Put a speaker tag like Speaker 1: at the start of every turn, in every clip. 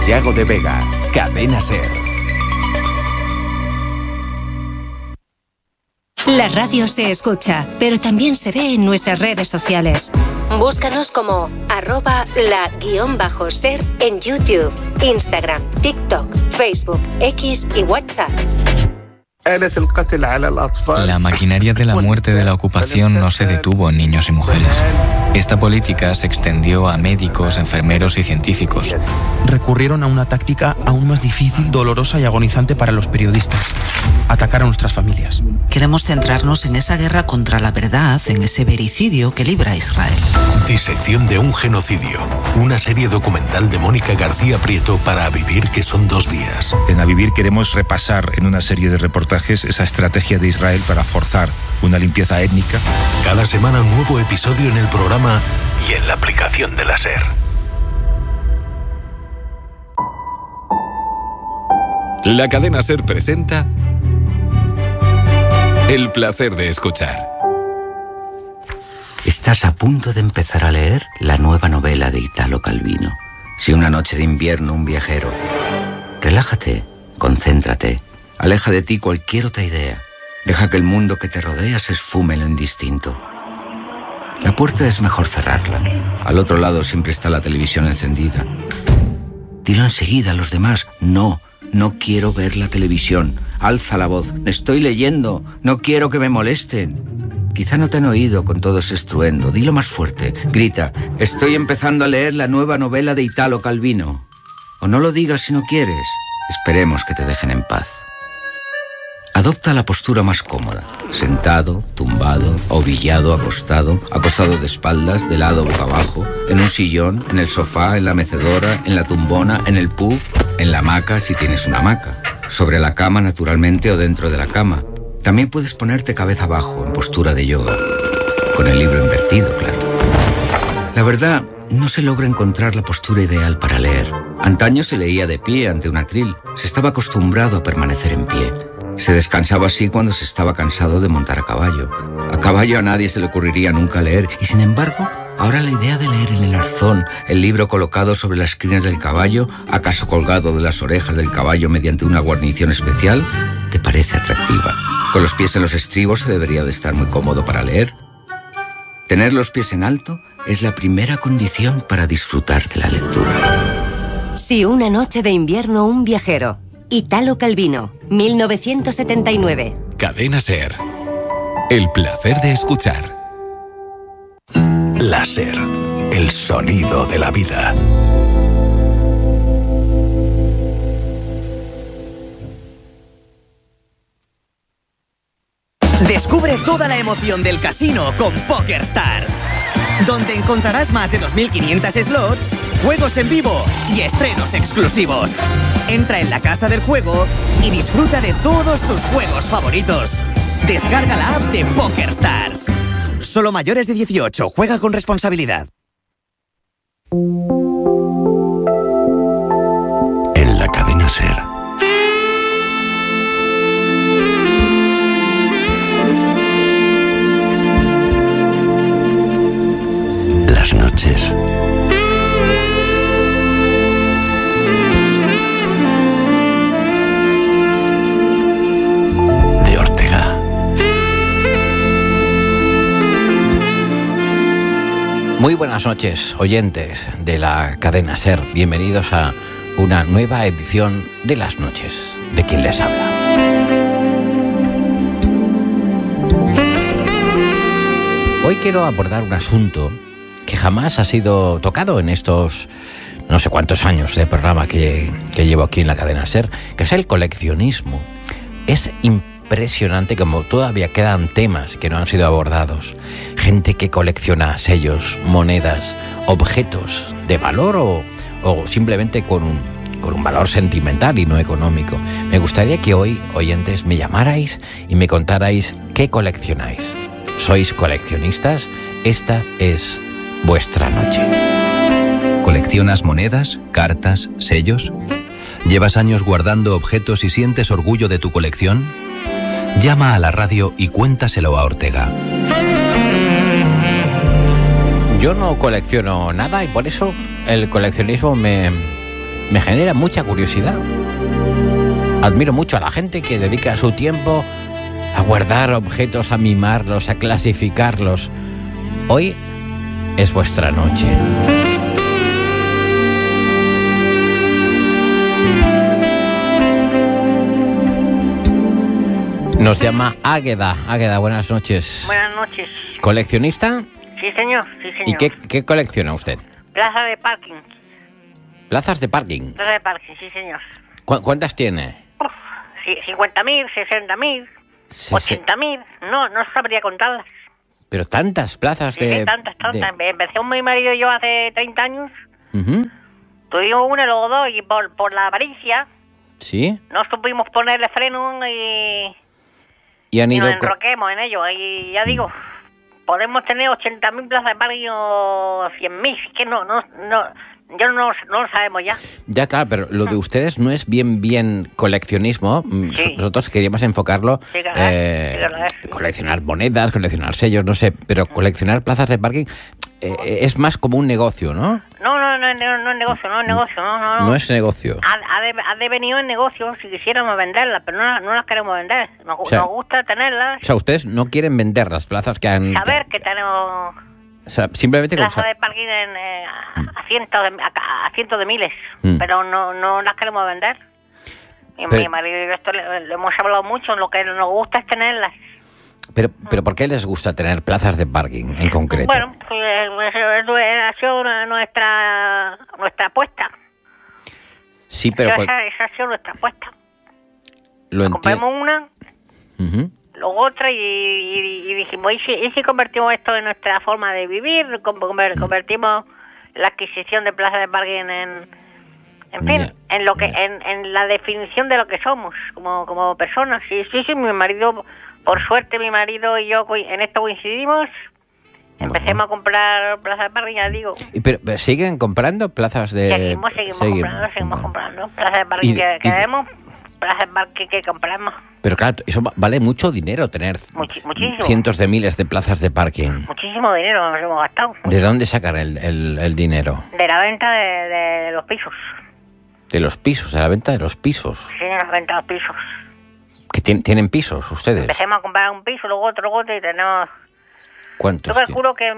Speaker 1: Santiago de Vega, Cadena SER.
Speaker 2: La radio se escucha, pero también se ve en nuestras redes sociales. Búscanos como @la_ser en YouTube, Instagram, TikTok, Facebook, X y WhatsApp.
Speaker 3: La maquinaria de la muerte de la ocupación no se detuvo en niños y mujeres. Esta política se extendió a médicos, enfermeros y científicos.
Speaker 4: Recurrieron a una táctica aún más difícil, dolorosa y agonizante para los periodistas: atacar a nuestras familias.
Speaker 5: Queremos centrarnos en esa guerra contra la verdad, en ese vericidio que libra Israel.
Speaker 6: Disección de un genocidio. Una serie documental de Mónica García Prieto para A Vivir, que son 2 días.
Speaker 7: En A Vivir queremos repasar en una serie de reportajes esa estrategia de Israel para forzar una limpieza étnica.
Speaker 6: Cada semana un nuevo episodio en el programa y en la aplicación de la SER.
Speaker 1: La Cadena SER presenta El placer de escuchar.
Speaker 8: Estás a punto de empezar a leer la nueva novela de Italo Calvino. Si una noche de invierno un viajero. Relájate, concéntrate, aleja de ti cualquier otra idea. Deja que el mundo que te rodea se esfume en lo indistinto. La puerta es mejor cerrarla. Al otro lado siempre está la televisión encendida. Dilo enseguida a los demás: no quiero ver la televisión. Alza la voz: estoy leyendo, no quiero que me molesten. Quizá no te han oído con todo ese estruendo. Dilo más fuerte, grita: estoy empezando a leer la nueva novela de Italo Calvino. O no lo digas si no quieres. Esperemos que te dejen en paz. Adopta la postura más cómoda: sentado, tumbado, orillado, acostado de espaldas, de lado boca abajo, en un sillón, en el sofá, en la mecedora, en la tumbona, en el puff, en la hamaca si tienes una hamaca, sobre la cama naturalmente o dentro de la cama. También puedes ponerte cabeza abajo, en postura de yoga, con el libro invertido, claro. La verdad, no se logra encontrar la postura ideal para leer. Antaño se leía de pie ante un atril, se estaba acostumbrado a permanecer en pie. Se descansaba así cuando se estaba cansado de montar a caballo. A caballo a nadie se le ocurriría nunca leer, y sin embargo, ahora la idea de leer en el arzón, el libro colocado sobre las crines del caballo, acaso colgado de las orejas del caballo mediante una guarnición especial, te parece atractiva. Con los pies en los estribos se debería de estar muy cómodo para leer. Tener los pies en alto es la primera condición para disfrutar de la lectura.
Speaker 2: Si una noche de invierno un viajero. Italo Calvino, 1979.
Speaker 1: Cadena SER. El placer de escuchar.
Speaker 6: La SER, el sonido de la vida.
Speaker 9: Descubre toda la emoción del casino con PokerStars, donde encontrarás más de 2.500 slots, juegos en vivo y estrenos exclusivos. Entra en la casa del juego y disfruta de todos tus juegos favoritos. Descarga la app de PokerStars. Solo mayores de 18. Juega con responsabilidad.
Speaker 6: En la cadena SER. Las noches. De Ortega.
Speaker 10: Muy buenas noches, oyentes de la cadena SER. Bienvenidos a una nueva edición de Las Noches, de quien les habla. Hoy quiero abordar un asunto que jamás ha sido tocado en estos no sé cuántos años de programa que llevo aquí en la cadena SER, que es el coleccionismo. Es impresionante como todavía quedan temas que no han sido abordados. Gente que colecciona sellos, monedas, objetos de valor o simplemente con un valor sentimental y no económico. Me gustaría que hoy, oyentes, me llamarais y me contarais qué coleccionáis. ¿Sois coleccionistas? Esta es vuestra noche.
Speaker 11: ¿Coleccionas monedas, cartas, sellos? ¿Llevas años guardando objetos y sientes orgullo de tu colección? Llama a la radio y cuéntaselo a Ortega.
Speaker 10: Yo no colecciono nada y por eso el coleccionismo me me genera mucha curiosidad. Admiro mucho a la gente que dedica su tiempo a guardar objetos, a mimarlos, a clasificarlos. Hoy es vuestra noche. Nos llama Águeda. Águeda, buenas noches.
Speaker 12: Buenas noches.
Speaker 10: ¿Coleccionista?
Speaker 12: Sí, señor. Sí, señor.
Speaker 10: ¿Y qué colecciona usted?
Speaker 12: Plaza de parking.
Speaker 10: ¿Plazas de parking?
Speaker 12: Plaza de parking, sí, señor.
Speaker 10: ¿Cuántas tiene?
Speaker 12: 50.000, 60.000, 80.000. No sabría contarlas.
Speaker 10: Pero tantas plazas de...
Speaker 12: Sí, tantas. Empecé mi marido y yo hace 30 años. Tuvimos una, luego dos, y por la avaricia...
Speaker 10: ¿Sí?
Speaker 12: No supimos ponerle freno
Speaker 10: y han ido...
Speaker 12: nos enroquemos en ello. Y ya digo, podemos tener 80.000 plazas de parking o 100.000. Es que no lo sabemos ya.
Speaker 10: Ya, claro, pero lo de ustedes no es bien coleccionismo. Sí. Nosotros queríamos enfocarlo.
Speaker 12: Sí, claro,
Speaker 10: coleccionar monedas, coleccionar sellos, no sé. Pero coleccionar plazas de parking es más como un negocio, ¿no?
Speaker 12: No es negocio, no es negocio.
Speaker 10: No es negocio.
Speaker 12: Ha devenido en negocio si quisiéramos venderlas, pero no las queremos vender. Nos gusta tenerlas.
Speaker 10: O sea, ustedes no quieren vender las plazas que han...
Speaker 12: Saber que tenemos...
Speaker 10: O sea, simplemente...
Speaker 12: Plazas de parking a cientos de miles, pero no las queremos vender. Y mi marido y yo esto le hemos hablado mucho, lo que nos gusta es tenerlas.
Speaker 10: Pero ¿por qué les gusta tener plazas de parking en concreto?
Speaker 12: Bueno, pues ha sido nuestra apuesta.
Speaker 10: Sí, pero...
Speaker 12: Esa ha sido nuestra apuesta.
Speaker 10: Compramos
Speaker 12: una, luego otra y dijimos, ¿y si convertimos esto en nuestra forma de vivir? Convertimos la adquisición de plazas de parking en fin, en lo que en la definición de lo que somos como personas. Sí, mi marido... Por suerte, mi marido y yo en esto coincidimos. Empecemos a comprar plazas de parking, ya digo.
Speaker 10: ¿Pero siguen comprando plazas de...?
Speaker 12: Seguimos comprando. Plazas de parking que vemos, plazas de parking que compramos.
Speaker 10: Pero claro, eso vale mucho dinero, tener
Speaker 12: muchísimo.
Speaker 10: Cientos de miles de plazas de parking.
Speaker 12: Muchísimo dinero nos hemos gastado.
Speaker 10: ¿De dónde sacan el dinero?
Speaker 12: De la venta de los pisos.
Speaker 10: ¿De los pisos? ¿De la venta de los pisos?
Speaker 12: Sí, de la venta de los pisos.
Speaker 10: ¿Que tienen pisos ustedes?
Speaker 12: Empecemos a comprar un piso, luego otro y tenemos...
Speaker 10: ¿Cuántos?
Speaker 12: Yo calculo que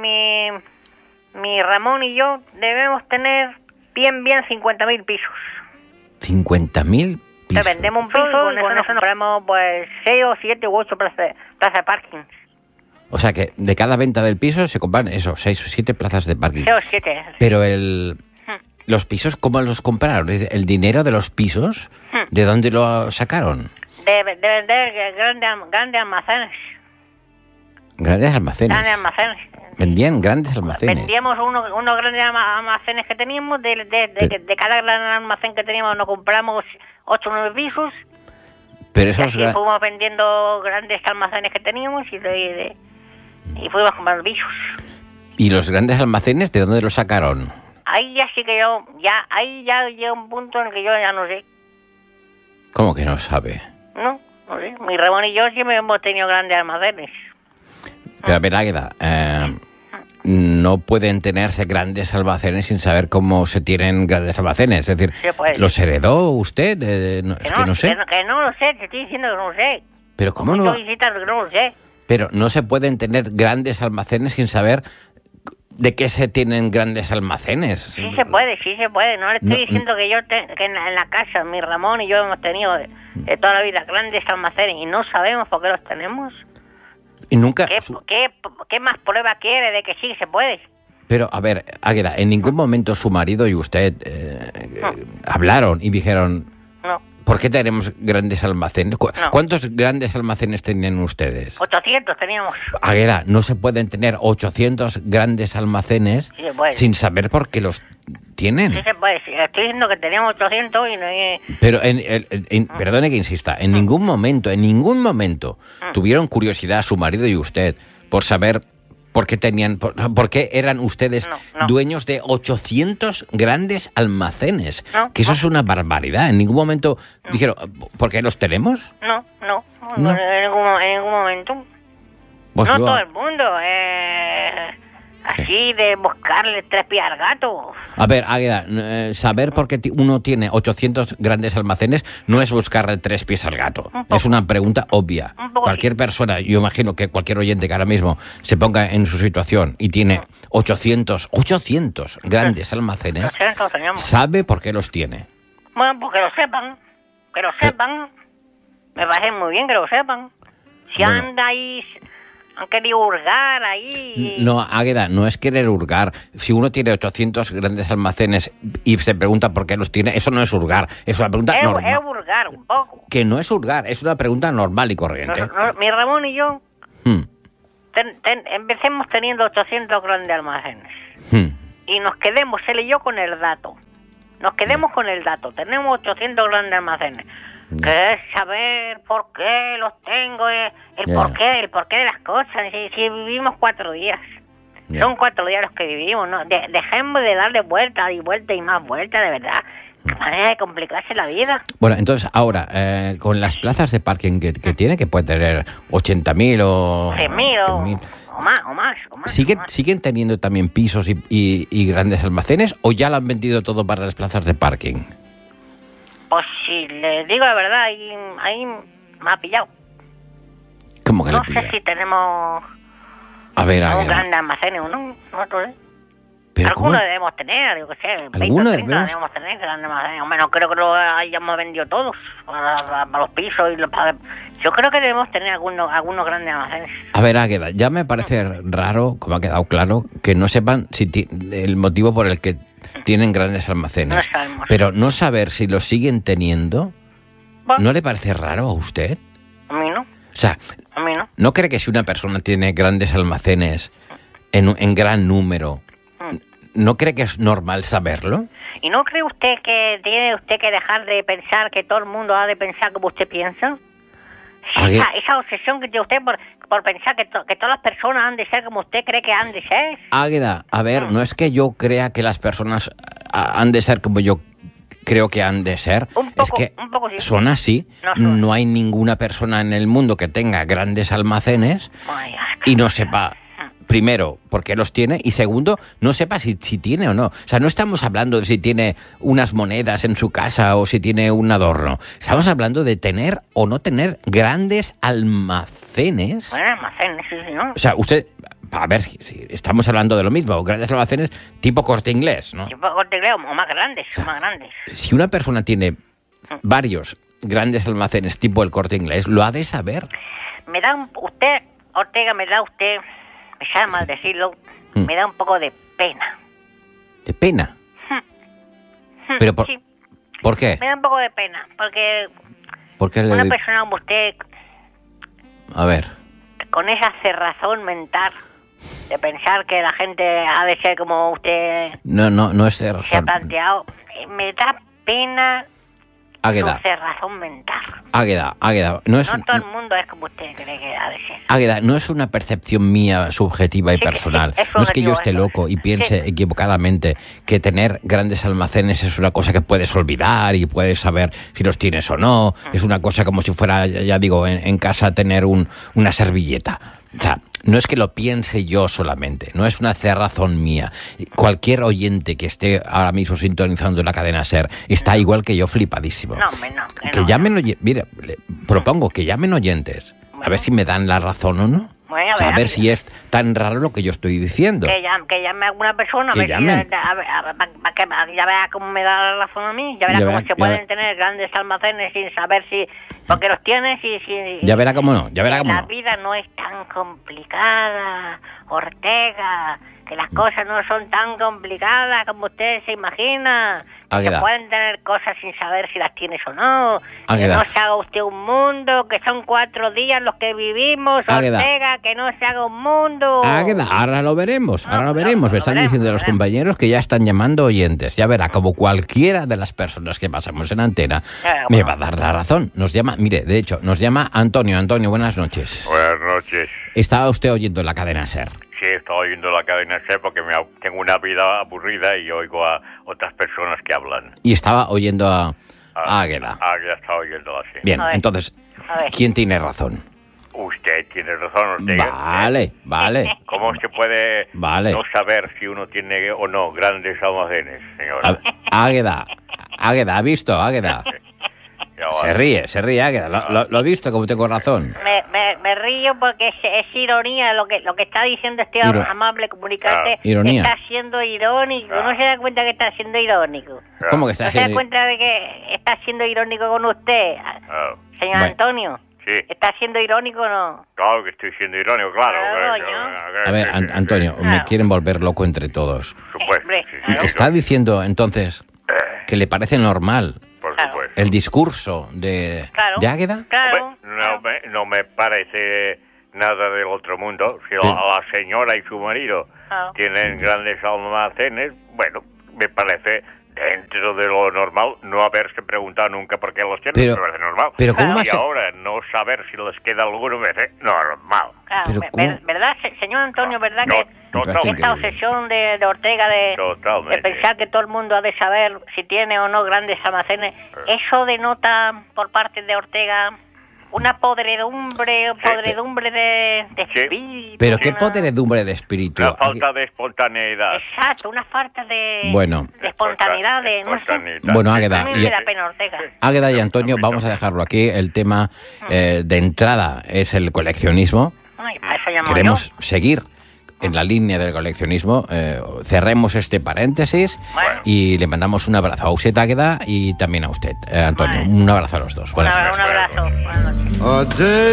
Speaker 12: mi Ramón y yo debemos tener bien 50.000 pisos.
Speaker 10: ¿50.000 pisos?
Speaker 12: Vendemos un piso y con eso nos compramos pues 6 o 7 u 8 plazas de parking.
Speaker 10: O sea que de cada venta del piso se compran 6 o 7 plazas de parking.
Speaker 12: 6 o 7.
Speaker 10: Pero los pisos, ¿cómo los compraron? ¿El dinero de los pisos? ¿De dónde lo sacaron?
Speaker 12: De vender grandes almacenes.
Speaker 10: ¿Grandes almacenes?
Speaker 12: Grandes almacenes.
Speaker 10: ¿Vendían grandes almacenes?
Speaker 12: Vendíamos unos grandes almacenes que teníamos. De cada gran almacén que teníamos nos compramos 8 o 9 pisos.
Speaker 10: Pero esos
Speaker 12: y así fuimos vendiendo grandes almacenes que teníamos y fuimos comprando pisos.
Speaker 10: ¿Y los grandes almacenes de dónde los sacaron?
Speaker 12: Ahí ya sí que ahí ya llega un punto en el que yo ya no sé.
Speaker 10: ¿Cómo que no sabe?
Speaker 12: No sé. Mi Ramón y yo siempre hemos tenido grandes almacenes.
Speaker 10: Pero a ver, Águeda, no pueden tenerse grandes almacenes sin saber cómo se tienen grandes almacenes. Es decir, ¿los heredó usted? Es que no sé.
Speaker 12: Que no lo sé, te estoy diciendo que no lo sé.
Speaker 10: Pero ¿cómo no?
Speaker 12: No lo sé.
Speaker 10: Pero no se pueden tener grandes almacenes sin saber de qué se tienen grandes almacenes.
Speaker 12: Sí se puede. No le estoy diciendo que en la casa, mi Ramón y yo hemos tenido de toda la vida grandes almacenes y no sabemos por qué los tenemos.
Speaker 10: Y nunca...
Speaker 12: ¿Qué más prueba quiere de que sí se puede?
Speaker 10: Pero, a ver, Águeda, en ningún momento su marido y usted hablaron y dijeron...
Speaker 12: No.
Speaker 10: ¿Por qué tenemos grandes almacenes? ¿Cuántos grandes almacenes tenían ustedes?
Speaker 12: 800 teníamos.
Speaker 10: Águeda, no se pueden tener 800 grandes almacenes sin saber por qué los tienen.
Speaker 12: Sí se puede. Estoy diciendo que teníamos 800 y no hay...
Speaker 10: Pero, perdone que insista, en ningún momento tuvieron curiosidad su marido y usted por saber por qué eran ustedes dueños de 800 grandes almacenes. Que eso es una barbaridad. En ningún momento dijeron, ¿por qué los tenemos?
Speaker 12: No. En ningún momento.
Speaker 10: Pues
Speaker 12: no todo el mundo. Así así de buscarle 3 pies al gato.
Speaker 10: A ver, Águeda, saber por qué uno tiene 800 grandes almacenes no es buscarle 3 pies al gato. Es una pregunta obvia. Cualquier persona, yo imagino que cualquier oyente que ahora mismo se ponga en su situación y tiene 800 grandes almacenes, sabe por qué los tiene.
Speaker 12: Bueno, pues que lo sepan. Me parece muy bien que lo sepan. Si
Speaker 10: Bueno.
Speaker 12: anda ahí, han querido hurgar ahí.
Speaker 10: No, Águeda, no es querer hurgar. Si uno tiene 800 grandes almacenes y se pregunta por qué los tiene, eso no es hurgar, es una pregunta
Speaker 12: Es
Speaker 10: normal.
Speaker 12: hurgar un poco.
Speaker 10: Que no es hurgar, es una pregunta normal y corriente.
Speaker 12: Mi Ramón y yo
Speaker 10: Hmm,
Speaker 12: empecemos teniendo 800 grandes almacenes.
Speaker 10: hmm.
Speaker 12: Y nos quedemos, él y yo, con el dato. Tenemos 800 grandes almacenes. Que es saber por qué los tengo, el porqué de las cosas. Si vivimos 4 días. Son 4 días los que vivimos, ¿no? Dejemos de darle vuelta y vuelta y más vuelta, de verdad. Qué manera de complicarse la vida.
Speaker 10: Bueno, entonces ahora, con las plazas de parking que tiene, que puede tener 80.000 o...
Speaker 12: 100.000 o más.
Speaker 10: ¿Siguen teniendo también pisos y grandes almacenes o ya lo han vendido todo para las plazas de parking?
Speaker 12: Pues si les digo la verdad, ahí me ha pillado.
Speaker 10: ¿Cómo que
Speaker 12: No
Speaker 10: le pilla?
Speaker 12: sé si tenemos
Speaker 10: A ver,
Speaker 12: un
Speaker 10: Águeda.
Speaker 12: grande almacén o no. No lo sé.
Speaker 10: Pero
Speaker 12: Algunos
Speaker 10: ¿cómo?
Speaker 12: debemos tener, yo qué sé, 20
Speaker 10: ¿Alguno
Speaker 12: o 30
Speaker 10: debemos?
Speaker 12: debemos tener grandes almacenes. O menos creo que lo hayamos vendido todos para los pisos y yo creo que debemos tener algunos grandes almacenes.
Speaker 10: A ver, Águeda, ya me parece raro, como ha quedado claro, que no sepan el motivo por el que tienen grandes almacenes.
Speaker 12: No sabemos.
Speaker 10: Pero no saber si los siguen teniendo, ¿no le parece raro a usted?
Speaker 12: A mí no.
Speaker 10: O sea,
Speaker 12: A mí no.
Speaker 10: ¿no cree que si una persona tiene grandes almacenes en gran número, no cree que es normal saberlo?
Speaker 12: ¿Y no cree usted que tiene usted que dejar de pensar que todo el mundo ha de pensar como usted piensa? Esa obsesión que tiene usted por pensar que todas las personas han de ser como usted cree que han de ser.
Speaker 10: Águeda, a ver, no es que yo crea que las personas han de ser como yo creo que han de ser. Es que
Speaker 12: un poco sí.
Speaker 10: son así. No hay ninguna persona en el mundo que tenga grandes almacenes y no sepa, primero, por qué los tiene, y segundo, no sepa si tiene o no. O sea, no estamos hablando de si tiene unas monedas en su casa o si tiene un adorno. Estamos hablando de tener o no tener grandes almacenes.
Speaker 12: Bueno, almacenes, sí, ¿no?
Speaker 10: O sea, usted, a ver si estamos hablando de lo mismo, grandes almacenes tipo Corte Inglés, ¿no?
Speaker 12: Tipo Corte Inglés o más grandes, más grandes.
Speaker 10: Si una persona tiene varios grandes almacenes tipo el Corte Inglés, lo ha de saber.
Speaker 12: Me da Ortega, me sabe mal decirlo, me da un poco de pena.
Speaker 10: ¿De pena? Pero
Speaker 12: sí.
Speaker 10: ¿por qué?
Speaker 12: Me da un poco de pena, porque
Speaker 10: Porque
Speaker 12: una persona como usted,
Speaker 10: A ver.
Speaker 12: con esa cerrazón mental de pensar que la gente ha de ser como usted
Speaker 10: No es
Speaker 12: se ha
Speaker 10: razón.
Speaker 12: planteado, me da pena
Speaker 10: Águeda,
Speaker 12: su cerrazón mental.
Speaker 10: Águeda, no es
Speaker 12: No todo el mundo es como usted cree que ha de ser.
Speaker 10: Águeda, no es una percepción mía subjetiva y personal.
Speaker 12: es
Speaker 10: No es que yo
Speaker 12: subjetivo
Speaker 10: esté
Speaker 12: eso.
Speaker 10: loco y piense equivocadamente que tener grandes almacenes es una cosa que puedes olvidar y puedes saber si los tienes o no. Es una cosa como si fuera, ya digo, en casa tener una servilleta. O sea, no es que lo piense yo solamente, no es una cerrazón mía. Cualquier oyente que esté ahora mismo sintonizando la cadena SER está igual que yo flipadísimo.
Speaker 12: No, hombre, no.
Speaker 10: Que llamen oyentes. Mira, propongo que llamen oyentes. A ver si me dan la razón o no.
Speaker 12: Bueno,
Speaker 10: O sea, a ver si es tan raro lo que yo estoy diciendo.
Speaker 12: Que llame a alguna persona, a
Speaker 10: Que
Speaker 12: ver
Speaker 10: llamen.
Speaker 12: ya verá cómo me da la razón a mí, ya verá
Speaker 10: Ya
Speaker 12: cómo
Speaker 10: verá,
Speaker 12: se pueden tener grandes almacenes sin saber si, porque los tienes y si...
Speaker 10: Ya verá cómo no, ya verá cómo
Speaker 12: La
Speaker 10: no.
Speaker 12: vida no es tan complicada, Ortega, que las cosas no son tan complicadas como usted se imagina. Que
Speaker 10: Águeda.
Speaker 12: se pueden tener cosas sin saber si las tienes o no. Que
Speaker 10: Águeda.
Speaker 12: no se haga usted un mundo, que son 4 días los que vivimos,
Speaker 10: Águeda.
Speaker 12: Ortega, que no se haga un mundo.
Speaker 10: Águeda, ahora lo veremos, ahora lo veremos. Me están diciendo los compañeros que ya están llamando oyentes. Ya verá, como cualquiera de las personas que pasamos en antena, me va a dar la razón. Nos llama, mire, de hecho, nos llama Antonio. Antonio, buenas noches.
Speaker 13: Buenas noches.
Speaker 10: Estaba usted oyendo la cadena SER.
Speaker 13: Sí, estoy oyendo la cadena SER porque tengo una vida aburrida y oigo a otras personas que hablan.
Speaker 10: Y estaba oyendo a Águeda.
Speaker 13: Águeda está oyéndola, sí.
Speaker 10: Bien, entonces, ¿quién tiene razón?
Speaker 13: Usted tiene razón, Ortega.
Speaker 10: Vale.
Speaker 13: ¿Cómo se puede
Speaker 10: Vale.
Speaker 13: no saber si uno tiene o no grandes almacenes, señora?
Speaker 10: Águeda, ¿ha visto, Águeda? Se ríe, Águeda. Lo ha visto, como tengo razón.
Speaker 12: Me río porque es ironía lo que está diciendo este amable comunicante.
Speaker 10: Ironía.
Speaker 12: Está siendo irónico. No se da cuenta que está siendo irónico.
Speaker 10: ¿Cómo que está
Speaker 12: ¿No
Speaker 10: siendo?
Speaker 12: se da cuenta de que está siendo irónico con usted, señor Antonio?
Speaker 13: Sí.
Speaker 12: ¿Está siendo irónico o no?
Speaker 13: Claro que estoy siendo irónico, claro.
Speaker 10: A ver, Antonio, me quieren volver loco entre todos. ¿Está diciendo, entonces, que le parece normal el discurso de Águeda?
Speaker 12: Claro.
Speaker 13: No me parece nada del otro mundo. Si la señora y su marido tienen grandes almacenes, bueno, me parece dentro de lo normal no haberse preguntado nunca por qué los tienen, me parece normal.
Speaker 10: Pero ¿cómo va a
Speaker 13: y
Speaker 10: ser?
Speaker 13: ahora no saber si les queda alguno me parece normal.
Speaker 12: Claro, ¿verdad, señor Antonio? ¿Verdad que esta obsesión de Ortega de pensar que todo el mundo ha de saber si tiene o no grandes almacenes, eso denota por parte de Ortega una podredumbre de espíritu?
Speaker 10: Pero qué podredumbre de espíritu.
Speaker 13: Una falta de espontaneidad.
Speaker 12: Exacto, una falta de espontaneidad.
Speaker 10: Bueno, Águeda
Speaker 12: y
Speaker 10: Antonio, vamos a dejarlo aquí. El tema de entrada es el coleccionismo. Queremos seguir en la línea del coleccionismo. Cerremos este paréntesis y le mandamos un abrazo a usted, Águeda, y también a usted, Antonio. Un abrazo a los dos.
Speaker 12: Un abrazo.
Speaker 14: A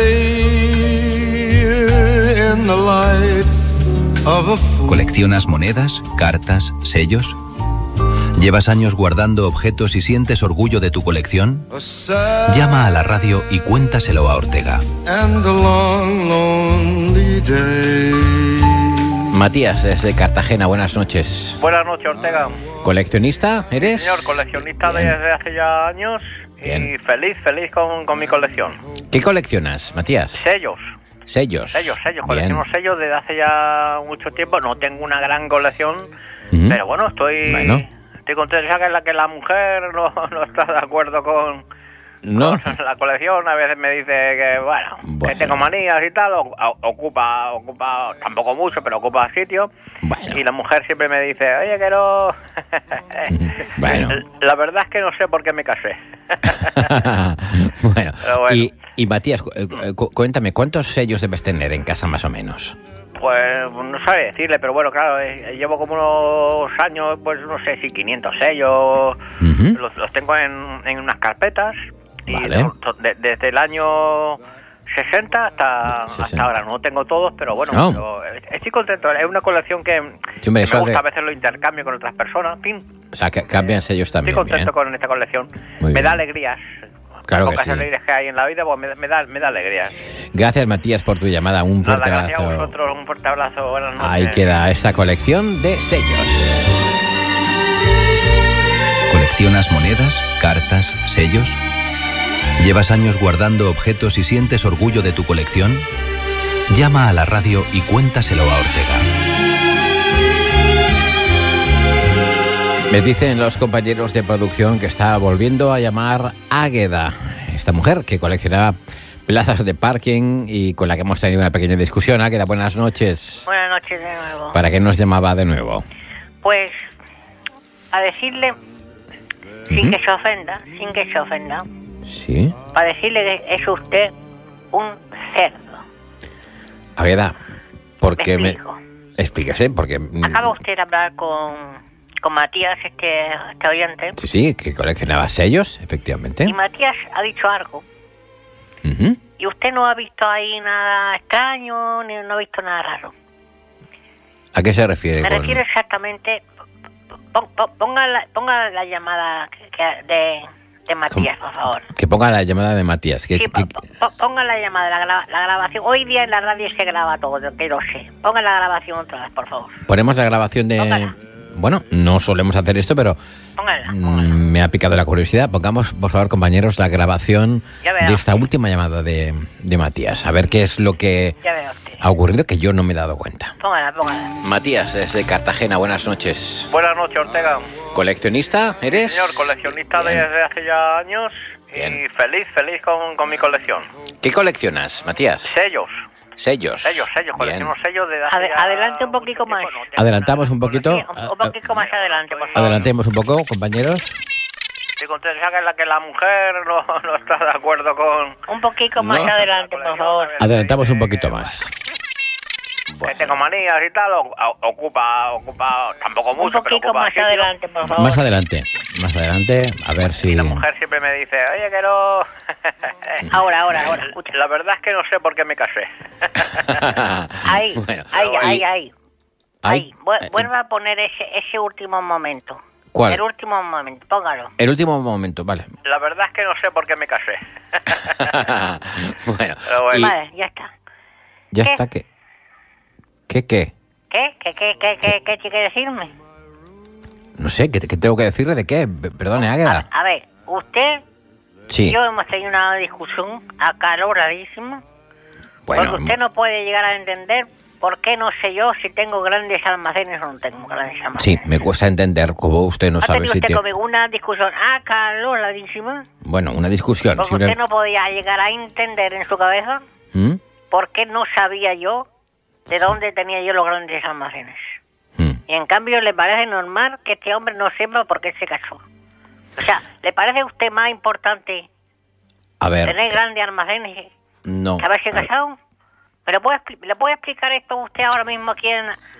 Speaker 14: day in the life of a fool.
Speaker 11: ¿Coleccionas monedas, cartas, sellos? ¿Llevas años guardando objetos y sientes orgullo de tu colección? Llama a la radio y cuéntaselo a Ortega.
Speaker 14: And a long, lonely day.
Speaker 10: Matías, desde Cartagena, buenas noches.
Speaker 15: Buenas noches, Ortega.
Speaker 10: ¿Coleccionista eres?
Speaker 15: Señor, coleccionista desde hace ya años.
Speaker 10: Bien.
Speaker 15: Y feliz con mi colección.
Speaker 10: ¿Qué coleccionas, Matías?
Speaker 15: Sellos.
Speaker 10: Sellos.
Speaker 15: Colecciono sellos desde hace ya mucho tiempo. No tengo una gran colección, pero bueno, estoy contento que la mujer no está de acuerdo con la colección. A veces me dice que, que tengo manías y tal, ocupa tampoco mucho, pero ocupa sitio. Y la mujer siempre me dice, oye, que no... La verdad es que no sé por qué me casé.
Speaker 10: Bueno. Y Matías, cuéntame, ¿cuántos sellos debes tener en casa más o menos?
Speaker 15: Pues no sabe decirle, pero bueno, claro, llevo como unos años, pues no sé si 500 sellos, los tengo en unas carpetas.
Speaker 10: Vale.
Speaker 15: Y desde el año 60 hasta ahora. No tengo todos, pero bueno, pero estoy contento. Es una colección que me gusta, a veces lo intercambio con otras personas. En fin.
Speaker 10: O sea, que cambian sellos también.
Speaker 15: Estoy contento con esta colección. Me da alegrías.
Speaker 10: Claro que sí.
Speaker 15: Pocas alegrías que hay en la vida, pues me da alegrías.
Speaker 10: Gracias, Matías, por tu llamada. Un fuerte abrazo.
Speaker 15: Gracias a vosotros, un fuerte abrazo. Buenas noches.
Speaker 10: Ahí queda esta colección de sellos.
Speaker 11: ¿Coleccionas monedas, cartas, sellos? ¿Llevas años guardando objetos y sientes orgullo de tu colección? Llama a la radio y cuéntaselo a Ortega.
Speaker 10: Me dicen los compañeros de producción que está volviendo a llamar Águeda, esta mujer que coleccionaba plazas de parking y con la que hemos tenido una pequeña discusión. Águeda, buenas noches.
Speaker 12: Buenas noches de nuevo.
Speaker 10: ¿Para qué nos llamaba de nuevo?
Speaker 12: Pues a decirle, sin que se ofenda,
Speaker 10: ¿sí?
Speaker 12: Para decirle que es usted un cerdo.
Speaker 10: Águeda, ¿por qué me...? Explíquese, porque...
Speaker 12: Acaba usted de hablar con Matías, este oyente.
Speaker 10: Sí, que coleccionaba sellos, efectivamente.
Speaker 12: Y Matías ha dicho algo. Y usted no ha visto ahí nada extraño, ni no ha visto nada raro.
Speaker 10: ¿A qué se refiere?
Speaker 12: Me refiero exactamente... Ponga la llamada de Matías, por favor.
Speaker 10: Que ponga la llamada de Matías.
Speaker 12: Ponga la llamada, la grabación. Hoy día en la radio se graba todo, que lo sé. Ponga la grabación otra vez, por favor.
Speaker 10: Ponemos la grabación de... Póngala. Bueno, no solemos hacer esto, pero...
Speaker 12: Póngala.
Speaker 10: Me ha picado la curiosidad. Pongamos, por favor, compañeros, la grabación de esta última llamada de Matías. A ver qué es lo que ha ocurrido, que yo no me he dado cuenta.
Speaker 12: Póngala.
Speaker 10: Matías, desde Cartagena, buenas noches.
Speaker 15: Buenas noches, Ortega.
Speaker 10: ¿Coleccionista eres?
Speaker 15: Señor, coleccionista desde hace ya años.
Speaker 10: Bien.
Speaker 15: Y feliz con mi colección.
Speaker 10: ¿Qué coleccionas, Matías?
Speaker 15: Sellos.
Speaker 10: Sellos.
Speaker 15: Colecciono sellos de...
Speaker 12: Adelante un poquito más.
Speaker 10: Adelantamos un poquito.
Speaker 12: Un poquito más adelante, por favor.
Speaker 10: Adelantemos un poco, compañeros.
Speaker 15: Estoy contento que la mujer no está de acuerdo con...
Speaker 12: Un poquito más adelante, por favor.
Speaker 10: Adelantamos un poquito más.
Speaker 15: Que tengo manías y tal, ocupa tampoco mucho,
Speaker 12: un poquito
Speaker 15: pero ocupa
Speaker 12: más
Speaker 15: sitio.
Speaker 12: adelante, por favor.
Speaker 10: Más adelante, a ver si...
Speaker 15: Y la mujer siempre me dice, oye, que no...
Speaker 12: Ahora, escucha.
Speaker 15: La verdad es que no sé por qué me casé.
Speaker 12: Ahí,
Speaker 10: Bueno,
Speaker 12: ahí. Vuelva a poner ese último momento.
Speaker 10: ¿Cuál?
Speaker 12: El último momento, póngalo.
Speaker 10: El último momento, vale.
Speaker 15: La verdad es que no sé por qué me casé.
Speaker 10: Bueno,
Speaker 12: Vale, ya está.
Speaker 10: ya
Speaker 12: ¿Qué?
Speaker 10: está, ¿qué?
Speaker 12: ¿Qué tiene que decirme?
Speaker 10: No sé, ¿qué tengo que decirle de qué? Perdone, Águeda.
Speaker 12: A ver, usted
Speaker 10: Sí.
Speaker 12: y yo hemos tenido una discusión acaloradísima.
Speaker 10: Bueno,
Speaker 12: porque usted no puede llegar a entender por qué no sé yo si tengo grandes almacenes o no tengo grandes almacenes.
Speaker 10: sí, me cuesta entender cómo usted no
Speaker 12: ¿Ha
Speaker 10: sabe
Speaker 12: tenido
Speaker 10: si
Speaker 12: usted
Speaker 10: tiene...
Speaker 12: conmigo una discusión acaloradísima?
Speaker 10: Bueno, una discusión.
Speaker 12: Porque
Speaker 10: simple-
Speaker 12: usted no podía llegar a entender en su cabeza
Speaker 10: ¿Mm?
Speaker 12: por qué no sabía yo de dónde tenía yo los grandes almacenes. Y en cambio le parece normal que este hombre no sepa por qué se casó. O sea, ¿le parece a usted más importante
Speaker 10: A ver,
Speaker 12: tener grandes almacenes
Speaker 10: no.
Speaker 12: que haberse casado? ¿Le puede explicar esto usted ahora mismo aquí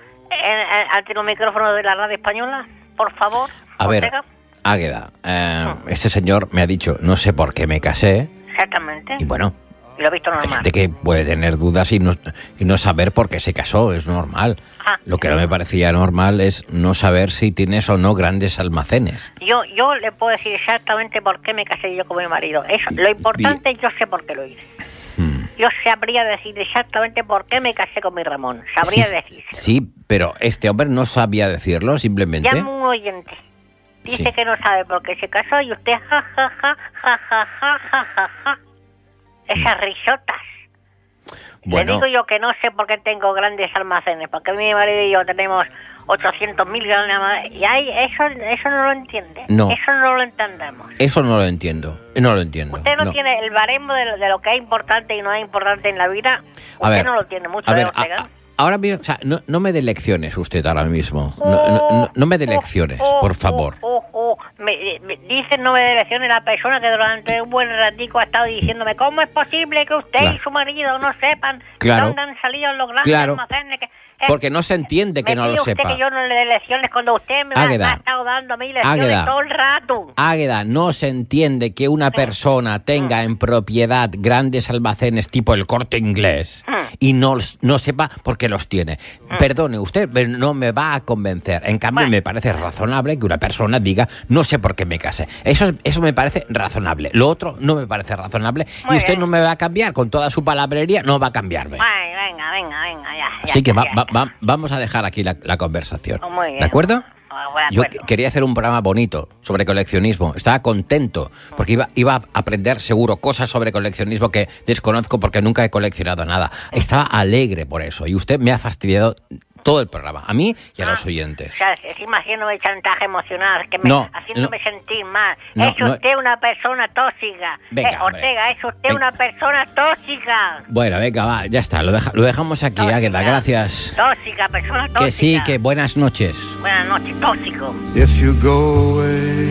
Speaker 12: ante los micrófonos de la radio española? Por favor.
Speaker 10: A ver,
Speaker 12: Ortega.
Speaker 10: Águeda, este señor me ha dicho, no sé por qué me casé,
Speaker 12: Exactamente.
Speaker 10: y bueno,
Speaker 12: Y lo he visto
Speaker 10: hay
Speaker 12: normal.
Speaker 10: gente que puede tener dudas y no saber por qué se casó, es normal. Lo que no me parecía normal es no saber si tienes o no grandes almacenes.
Speaker 12: Yo le puedo decir exactamente por qué me casé yo con mi marido. Eso, lo importante, yo sé por qué lo hice. Yo sabría decir exactamente por qué me casé con mi Ramón. Sabría decir.
Speaker 10: Sí, pero este hombre no sabía decirlo, simplemente.
Speaker 12: Llama un oyente. Dice que no sabe por qué se casó y usted ja, ja, ja, ja, ja, ja, ja, ja, ja. Esas risotas.
Speaker 10: Bueno.
Speaker 12: Le digo yo que no sé por qué tengo grandes almacenes, porque mi marido y yo tenemos 800.000 grandes almacenes, y ahí eso no lo entiende.
Speaker 10: No.
Speaker 12: Eso no lo entendemos.
Speaker 10: Eso no lo entiendo, no lo entiendo.
Speaker 12: Usted no
Speaker 10: no.
Speaker 12: tiene el baremo de lo que es importante y no es importante en la vida.
Speaker 10: A
Speaker 12: Usted
Speaker 10: ver,
Speaker 12: no lo tiene mucho,
Speaker 10: a ver,
Speaker 12: Ortega.
Speaker 10: ahora mismo, o sea, no me dé lecciones usted ahora mismo. No me dé lecciones, por favor.
Speaker 12: Me dice no me dé lecciones la persona que durante un buen ratico ha estado diciéndome ¿cómo es posible que usted
Speaker 10: Claro.
Speaker 12: y su marido no sepan
Speaker 10: Claro.
Speaker 12: dónde han salido los grandes
Speaker 10: Claro.
Speaker 12: almacenes?
Speaker 10: Porque no se entiende que
Speaker 12: me
Speaker 10: no
Speaker 12: pide
Speaker 10: lo
Speaker 12: usted
Speaker 10: sepa.
Speaker 12: que yo no le dé lecciones cuando usted me
Speaker 10: Águeda.
Speaker 12: ha estado dando a mí lecciones
Speaker 10: Águeda.
Speaker 12: todo el rato.
Speaker 10: Águeda, no se entiende que una persona tenga en propiedad grandes almacenes tipo el Corte Inglés y no sepa por qué los tiene. Perdone usted, pero no me va a convencer. En cambio, me parece razonable que una persona diga no sé por qué me casé. Eso me parece razonable. Lo otro no me parece razonable y usted no me va a cambiar con toda su palabrería, no va a cambiarme.
Speaker 12: Ay, venga, ya.
Speaker 10: Así que vamos a dejar aquí la conversación.
Speaker 12: Muy bien.
Speaker 10: ¿De acuerdo?
Speaker 12: De
Speaker 10: Yo
Speaker 12: acuerdo.
Speaker 10: quería hacer un programa bonito sobre coleccionismo. Estaba contento porque iba a aprender seguro cosas sobre coleccionismo que desconozco porque nunca he coleccionado nada. Estaba alegre por eso y usted me ha fastidiado todo el programa, a mí y a los oyentes.
Speaker 12: O sea, encima haciéndome chantaje emocional, haciéndome sentir mal.
Speaker 10: No,
Speaker 12: Es usted una persona tóxica.
Speaker 10: Venga,
Speaker 12: Ortega, es usted una persona tóxica.
Speaker 10: Bueno, venga, va, ya está, lo dejamos aquí, Águeda, gracias.
Speaker 12: Tóxica, persona tóxica.
Speaker 10: Que sí, que buenas noches.
Speaker 12: Buenas noches, tóxico.
Speaker 14: If you go away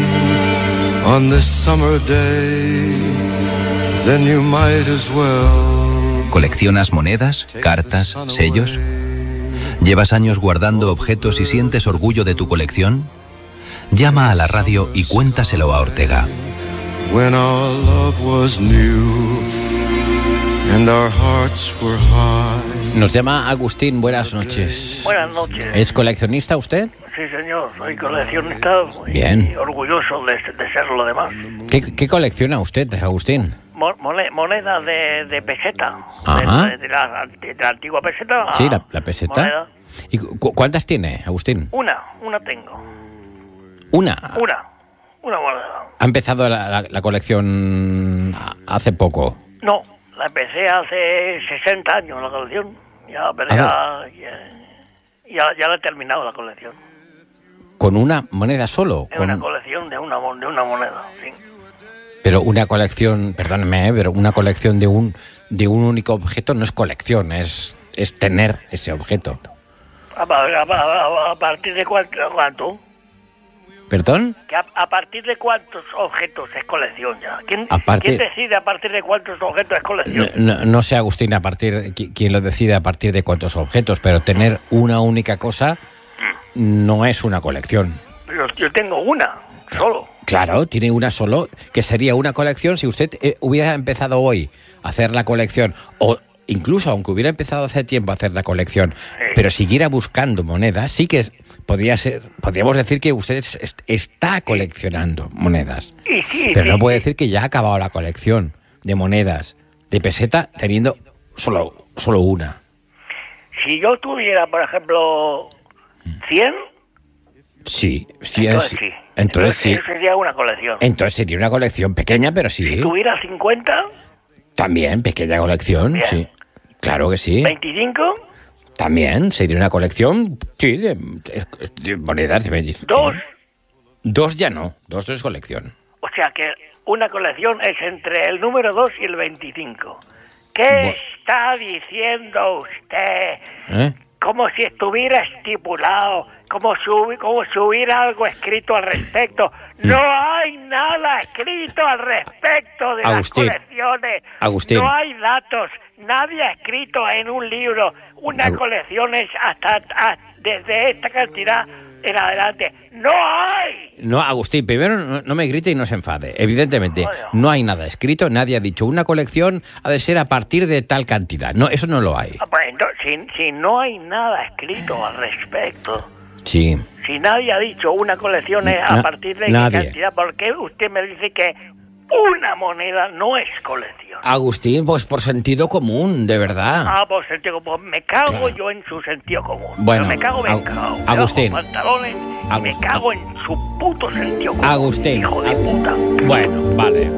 Speaker 14: on this summer day, then you might as well.
Speaker 11: ¿Coleccionas monedas, cartas, sellos? ¿Llevas años guardando objetos y sientes orgullo de tu colección? Llama a la radio y cuéntaselo a Ortega.
Speaker 14: When our love was new and our hearts were high.
Speaker 10: Nos llama Agustín, buenas noches.
Speaker 15: Buenas noches.
Speaker 10: ¿Es coleccionista usted?
Speaker 15: Sí, señor, soy coleccionista y
Speaker 10: Bien.
Speaker 15: orgulloso de serlo además.
Speaker 10: ¿Qué colecciona usted, Agustín?
Speaker 15: Monedas de peseta,
Speaker 10: Ajá.
Speaker 15: de la antigua peseta.
Speaker 10: Sí, la peseta.
Speaker 15: Moneda.
Speaker 10: ¿Y cuántas tiene, Agustín?
Speaker 15: Una tengo.
Speaker 10: Una.
Speaker 15: Una moneda.
Speaker 10: ¿Ha empezado la colección hace poco?
Speaker 15: No, la empecé hace 60 años la colección. Pero ya la he terminado la colección.
Speaker 10: ¿Con una moneda solo?
Speaker 15: Es una colección de una moneda, sí.
Speaker 10: Pero una colección, perdóname, pero una colección de un único objeto no es colección, es tener ese objeto.
Speaker 15: ¿A partir de cuánto?
Speaker 10: ¿Perdón?
Speaker 15: ¿A partir de cuántos objetos es colección ya? ¿Quién decide a partir de cuántos objetos es colección?
Speaker 10: No sé, Agustín, quién lo decide a partir de cuántos objetos, pero tener una única cosa no es una colección.
Speaker 15: Yo tengo una, solo.
Speaker 10: Claro, tiene una solo, que sería una colección si usted hubiera empezado hoy a hacer la colección, o incluso aunque hubiera empezado hace tiempo a hacer la colección, pero siguiera buscando monedas, sí que podríamos decir que usted está coleccionando monedas. Pero no puede decir que ya ha acabado la colección de monedas de peseta teniendo solo una.
Speaker 15: Si yo tuviera, por ejemplo, 100...
Speaker 10: Sí.
Speaker 15: Entonces sí. Eso sería una colección.
Speaker 10: Entonces sería una colección pequeña, pero sí.
Speaker 15: Si tuviera 50...
Speaker 10: También, pequeña colección, bien. Sí. Claro que sí.
Speaker 15: ¿25?
Speaker 10: También, sería una colección, sí, de monedas de 25.
Speaker 15: ¿2?
Speaker 10: 2 ya no, 2 no es colección.
Speaker 15: O sea que una colección es entre el número 2 y el 25. ¿Qué está diciendo usted? Como si estuviera estipulado, como si hubiera algo escrito al respecto. No hay nada escrito al respecto de las colecciones.
Speaker 10: Agustín.
Speaker 15: No hay datos. Nadie ha escrito en un libro. Una colección es desde esta cantidad en adelante. ¡No hay!
Speaker 10: No, Agustín, primero no me grite y no se enfade. Evidentemente, no hay nada escrito, nadie ha dicho una colección ha de ser a partir de tal cantidad. No, eso no lo hay.
Speaker 15: Bueno, si no hay nada escrito al respecto...
Speaker 10: Sí.
Speaker 15: Si nadie ha dicho una colección es a partir de qué cantidad, ¿por qué usted me dice que una moneda no es colección?
Speaker 10: Agustín, pues por sentido común, de verdad.
Speaker 15: Por sentido común. Me cago yo en su sentido común.
Speaker 10: Bueno,
Speaker 15: me cago.
Speaker 10: Agustín.
Speaker 15: Me pantalones y me cago en su puto sentido común.
Speaker 10: Agustín.
Speaker 15: Hijo de puta.
Speaker 10: Bueno, vale.